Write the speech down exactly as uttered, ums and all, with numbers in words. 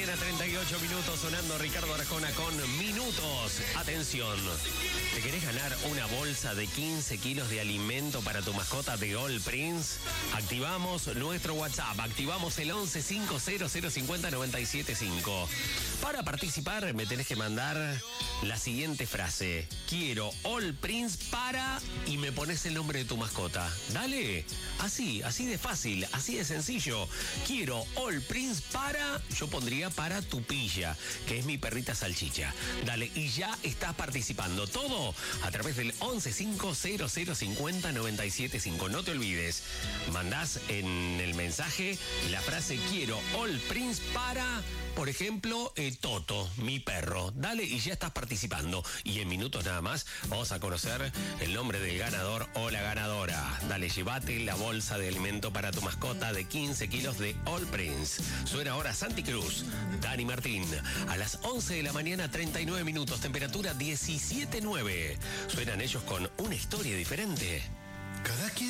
mañana, treinta y ocho minutos, sonando Ricardo Arjona con Minutos. Atención, ¿te querés ganar una bolsa de quince kilos de alimento para tu mascota de All Prince? Activamos nuestro WhatsApp, activamos el once cinco cero cero cincuenta noventa y siete cinco. Para participar me tenés que mandar la siguiente frase: quiero All Prince para... y me pones el nombre de tu mascota. Dale, así, así de fácil, así de sencillo. Quiero All Prince para... yo pondría para Tupilla, que es mi perrita salchicha. Dale, y ya estás participando. Todo a través del once cinco cero cero cincuenta noventa y siete cinco. No te olvides, mandás en el mensaje la frase quiero All Prince para... por ejemplo, eh, Toto, mi perro. Dale, y ya estás participando. Y en minutos nada más vamos a conocer el nombre del ganador o la ganadora. Dale, llévate la bolsa de alimento para tu mascota de quince kilos de All Prince. Suena ahora Santi Cruz, Dani Martín. A las once de la mañana, treinta y nueve minutos, temperatura diecisiete nueve. Suenan ellos con una historia diferente. Cada quien